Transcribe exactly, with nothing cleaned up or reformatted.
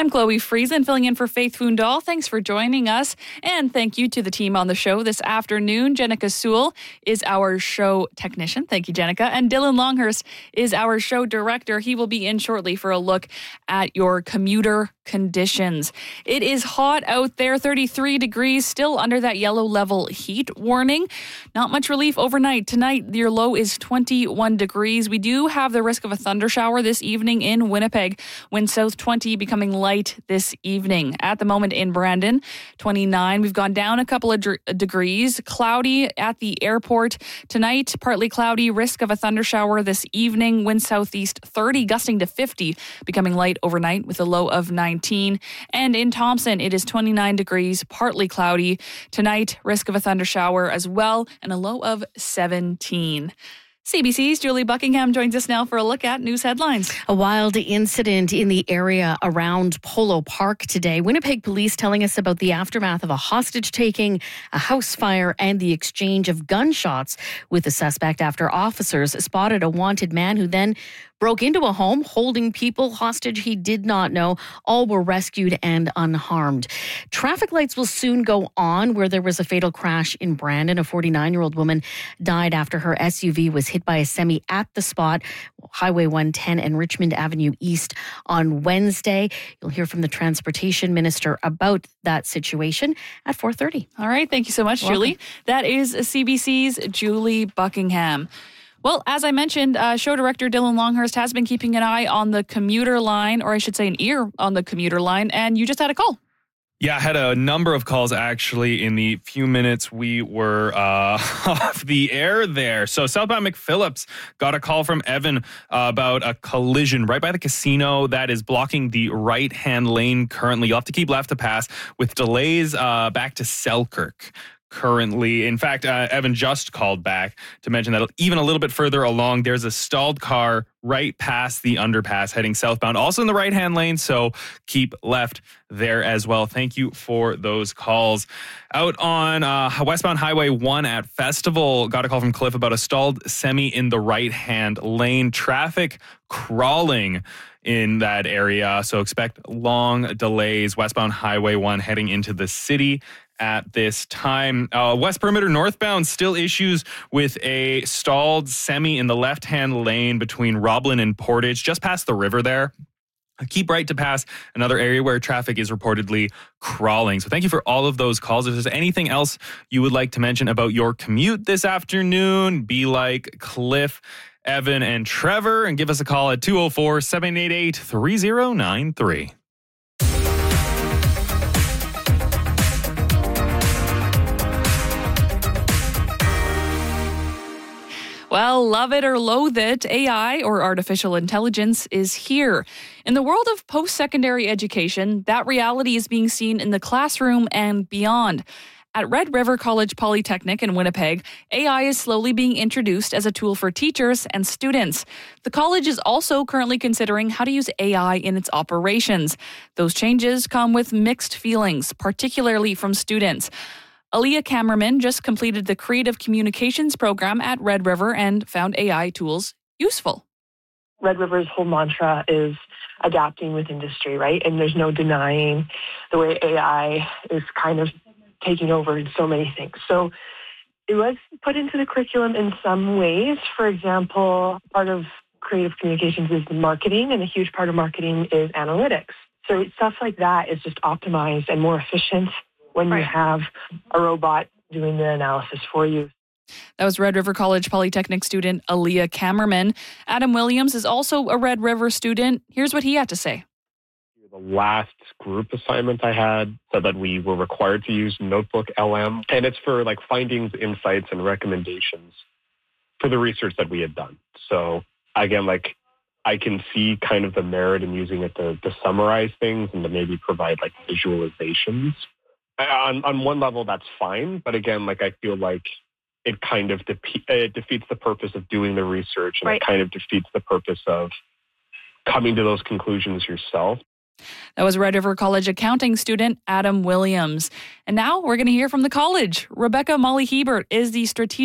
I'm Chloe Friesen, filling in for Faith Fundal. Thanks for joining us. And thank you to the team on the show this afternoon. Jenica Sewell is our show technician. Thank you, Jenica. And Dylan Longhurst is our show director. He will be in shortly for a look at your commuter conditions. It is hot out there, thirty-three degrees, still under that yellow level heat warning. Not much relief overnight. Tonight, your low is twenty-one degrees. We do have the risk of a thunder shower this evening in Winnipeg. Wind south twenty, becoming light this evening. At the moment in Brandon, twenty-nine. We've gone down a couple of dr- degrees. Cloudy at the airport tonight. Partly cloudy. Risk of a thunder shower this evening. Wind southeast thirty, gusting to fifty, becoming light overnight with a low of nineteen. And in Thompson, it is twenty-nine degrees, partly cloudy. Tonight, risk of a thunder shower as well, and a low of seventeen. C B C's Julie Buckingham joins us now for a look at news headlines. A wild incident in the area around Polo Park today. Winnipeg police telling us about the aftermath of a hostage taking, a house fire, and the exchange of gunshots with the suspect after officers spotted a wanted man who then broke into a home holding people hostage he did not know. All were rescued and unharmed. Traffic lights will soon go on where there was a fatal crash in Brandon. A forty-nine-year-old woman died after her S U V was hit by a semi at the spot, Highway one ten and Richmond Avenue East on Wednesday. You'll hear from the Transportation Minister about that situation at four thirty. All right. Thank you so much, Welcome. Julie. That is C B C's Julie Buckingham. Well, as I mentioned, uh, show director Dylan Longhurst has been keeping an eye on the commuter line, or I should say an ear on the commuter line, and you just had a call. Yeah, I had a number of calls actually in the few minutes we were uh, off the air there. So southbound McPhillips got a call from Evan uh, about a collision right by the casino that is blocking the right-hand lane currently. You'll have to keep left to pass with delays uh, back to Selkirk. Currently. In fact, uh, Evan just called back to mention that even a little bit further along, there's a stalled car right past the underpass heading southbound, also in the right-hand lane, so keep left there as well. Thank you for those calls. Out on uh, westbound Highway one at Festival, got a call from Cliff about a stalled semi in the right-hand lane. Traffic crawling in that area, so expect long delays. Westbound Highway one heading into the city at this time. Uh, West Perimeter northbound, still issues with a stalled semi in the left-hand lane between Roblin and Portage, just past the river there. Keep right to pass another area where traffic is reportedly crawling. So thank you for all of those calls. If there's anything else you would like to mention about your commute this afternoon, be like Cliff, Evan, and Trevor, and give us a call at two oh four, seven eight eight, three oh nine three. Well, love it or loathe it, A I, or artificial intelligence, is here. In the world of post-secondary education, that reality is being seen in the classroom and beyond. At Red River College Polytechnic in Winnipeg, A I is slowly being introduced as a tool for teachers and students. The college is also currently considering how to use A I in its operations. Those changes come with mixed feelings, particularly from students. Aaliyah Kammerman just completed the Creative Communications program at Red River and found A I tools useful. Red River's whole mantra is adapting with industry, right? And there's no denying the way A I is kind of taking over in so many things. So it was put into the curriculum in some ways. For example, part of creative communications is marketing, and a huge part of marketing is analytics. So stuff like that is just optimized and more efficient when you have a robot doing the analysis for you. That was Red River College Polytechnic student Aaliyah Kammerman. Adam Williams is also a Red River student. Here's what he had to say. The last group assignment I had said that we were required to use Notebook L M, and it's for like findings, insights, and recommendations for the research that we had done. So again, like I can see kind of the merit in using it to, to summarize things and to maybe provide like visualizations. On, on one level, that's fine. But again, like I feel like it kind of de- it defeats the purpose of doing the research, and right. It kind of defeats the purpose of coming to those conclusions yourself. That was Red River College accounting student Adam Williams. And now we're going to hear from the college. Rebecca Molly Hebert is the strategic